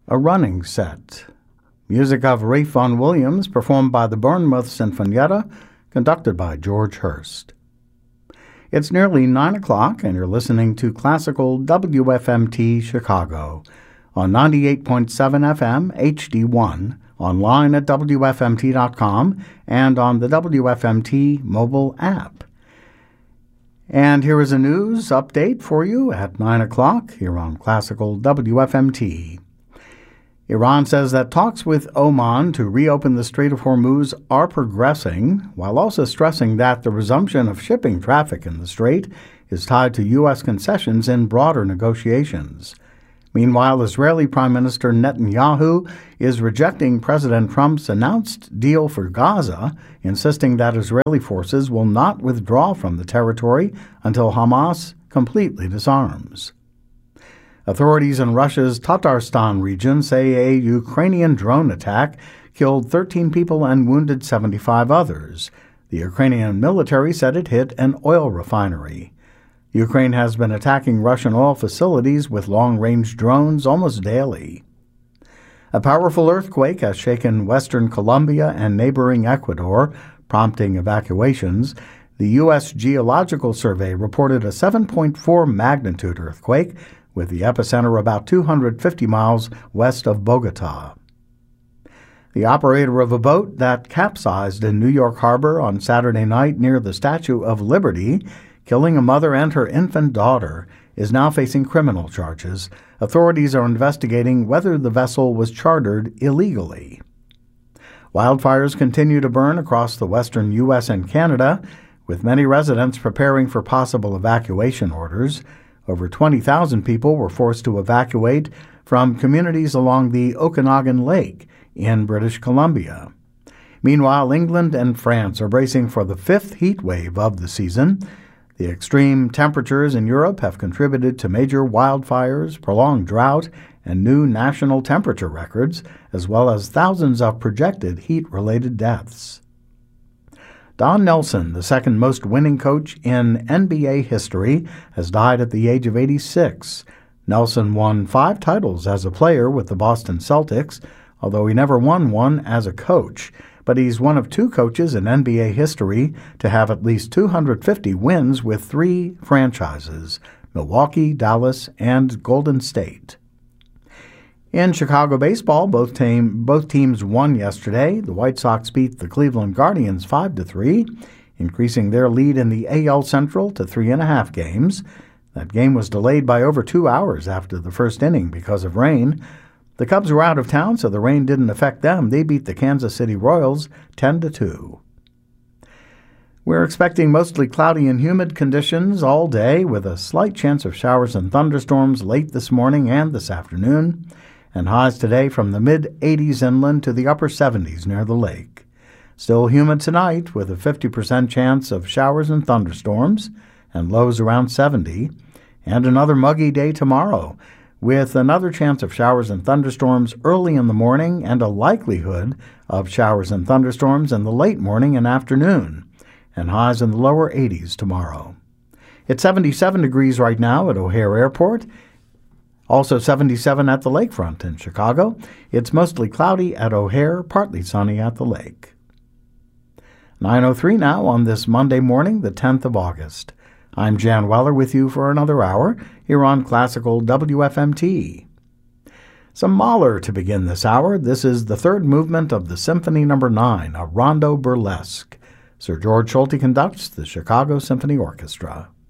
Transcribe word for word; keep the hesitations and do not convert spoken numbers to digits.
A Running Set. Music of Ralph Vaughan Williams, performed by the Bournemouth Sinfonietta, conducted by George Hurst. It's nearly nine o'clock, and you're listening to Classical W F M T Chicago on ninety-eight point seven F M H D one, online at W F M T dot com, and on the W F M T mobile app. And here is a news update for you at nine o'clock here on Classical W F M T. Iran says that talks with Oman to reopen the Strait of Hormuz are progressing, while also stressing that the resumption of shipping traffic in the strait is tied to U S concessions in broader negotiations. Meanwhile, Israeli Prime Minister Netanyahu is rejecting President Trump's announced deal for Gaza, insisting that Israeli forces will not withdraw from the territory until Hamas completely disarms. Authorities in Russia's Tatarstan region say a Ukrainian drone attack killed thirteen people and wounded seventy-five others. The Ukrainian military said it hit an oil refinery. Ukraine has been attacking Russian oil facilities with long-range drones almost daily. A powerful earthquake has shaken western Colombia and neighboring Ecuador, prompting evacuations. The U S Geological Survey reported a seven point four magnitude earthquake, with the epicenter about two hundred fifty miles west of Bogota. The operator of a boat that capsized in New York Harbor on Saturday night near the Statue of Liberty, killing a mother and her infant daughter, is now facing criminal charges. Authorities are investigating whether the vessel was chartered illegally. Wildfires continue to burn across the western U S and Canada, with many residents preparing for possible evacuation orders. Over twenty thousand people were forced to evacuate from communities along the Okanagan Lake in British Columbia. Meanwhile, England and France are bracing for the fifth heat wave of the season. The extreme temperatures in Europe have contributed to major wildfires, prolonged drought, and new national temperature records, as well as thousands of projected heat-related deaths. Don Nelson, the second most winning coach in N B A history, has died at the age of eighty-six. Nelson won five titles as a player with the Boston Celtics, although he never won one as a coach. But he's one of two coaches in N B A history to have at least two hundred fifty wins with three franchises: Milwaukee, Dallas, and Golden State. In Chicago baseball, both, team, both teams won yesterday. The White Sox beat the Cleveland Guardians five to three, increasing their lead in the A L Central to three and a half games. That game was delayed by over two hours after the first inning because of rain. The Cubs were out of town, so the rain didn't affect them. They beat the Kansas City Royals ten to two. We're expecting mostly cloudy and humid conditions all day, with a slight chance of showers and thunderstorms late this morning and this afternoon, and highs today from the mid-eighties inland to the upper seventies near the lake. Still humid tonight, with a fifty percent chance of showers and thunderstorms, and lows around seventy, and another muggy day tomorrow, with another chance of showers and thunderstorms early in the morning and a likelihood of showers and thunderstorms in the late morning and afternoon, and highs in the lower eighties tomorrow. It's seventy-seven degrees right now at O'Hare Airport, also seventy-seven at the lakefront in Chicago. It's mostly cloudy at O'Hare, partly sunny at the lake. nine oh three now on this Monday morning, the tenth of August. I'm Jan Weller with you for another hour here on Classical W F M T. Some Mahler to begin this hour. This is the third movement of the Symphony Number nine, a rondo burlesque. Sir George Solti conducts the Chicago Symphony Orchestra.